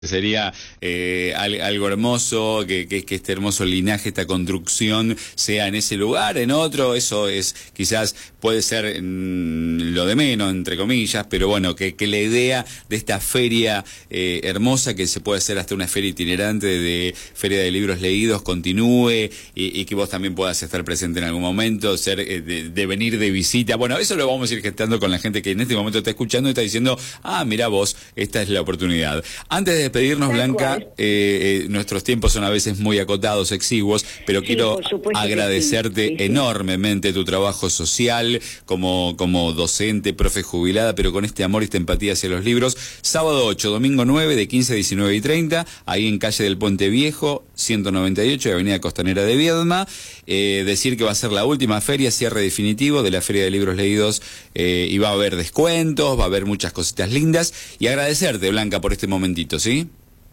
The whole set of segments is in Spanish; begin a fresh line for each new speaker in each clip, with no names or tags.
Sería algo hermoso, que este hermoso linaje, esta construcción sea en ese lugar, en otro. Eso es, quizás puede ser lo de menos, entre comillas, pero bueno, que la idea de esta feria hermosa, que se puede hacer hasta una feria itinerante de feria de libros leídos, continúe y que vos también puedas estar presente en algún momento, ser de venir de visita. Bueno, eso lo vamos a ir gestando con la gente que en este momento está escuchando y está diciendo, mirá vos, esta es la oportunidad. Antes de despedirnos, Blanca, nuestros tiempos son a veces muy acotados, exiguos, pero sí, quiero agradecerte enormemente tu trabajo social como docente, profe jubilada, pero con este amor y esta empatía hacia los libros. Sábado 8, domingo 9, de 15 a 19 y 30, ahí en calle del Puente Viejo, 198, de Avenida Costanera de Viedma. Decir que va a ser la última feria, cierre definitivo de la Feria de Libros Leídos, y va a haber descuentos, va a haber muchas cositas lindas, y agradecerte, Blanca, por este momentito, ¿sí?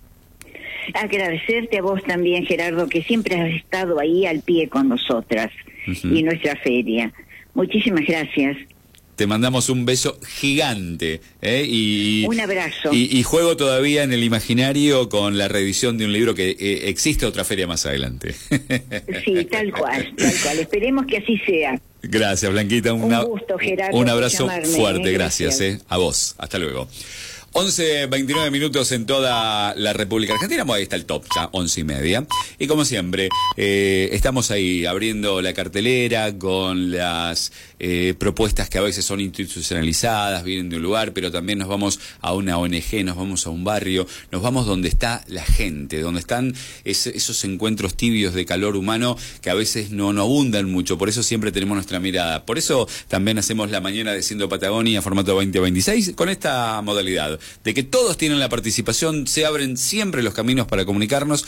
Agradecerte a vos también, Gerardo, que siempre has estado ahí al pie con nosotras y nuestra feria. Muchísimas gracias.
Te mandamos un beso gigante, y
un abrazo.
Y juego todavía en el imaginario con la reedición de un libro que existe otra feria más adelante.
Sí, tal cual. Esperemos que así sea.
Gracias, Blanquita.
Un gusto, Gerardo.
Un abrazo fuerte, gracias. A vos. Hasta luego. 11:29 minutos en toda la República Argentina. Bueno, ahí está el top, ya 11:30. Y como siempre, estamos ahí abriendo la cartelera con las propuestas que a veces son institucionalizadas, vienen de un lugar, pero también nos vamos a una ONG, nos vamos a un barrio, nos vamos donde está la gente, donde están esos encuentros tibios de calor humano que a veces no abundan mucho. Por eso siempre tenemos nuestra mirada. Por eso también hacemos la mañana de Siendo Patagonia, formato 2026, con esta modalidad de que todos tienen la participación, se abren siempre los caminos para comunicarnos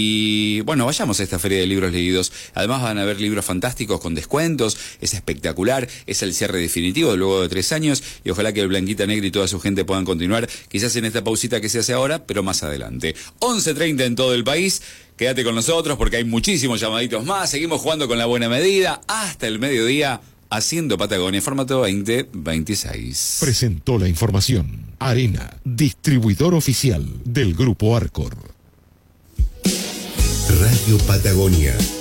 y bueno, vayamos a esta feria de libros leídos. Además van a haber libros fantásticos con descuentos, es espectacular, es el cierre definitivo luego de 3 años y ojalá que el Blanquita Negra y toda su gente puedan continuar, quizás en esta pausita que se hace ahora, pero más adelante. 11:30 en todo el país. Quédate con nosotros porque hay muchísimos llamaditos más, seguimos jugando con la buena medida hasta el mediodía. Haciendo Patagonia, formato 2026.
Presentó la información Arena, distribuidor oficial del Grupo Arcor.
Radio Patagonia.